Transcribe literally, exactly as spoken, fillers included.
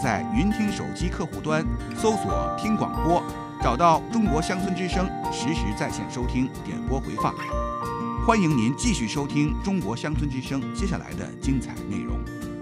在云听手机客户端搜索听广播，找到中国乡村之声，实时在线收听点播回放。欢迎您继续收听中国乡村之声接下来的精彩内容。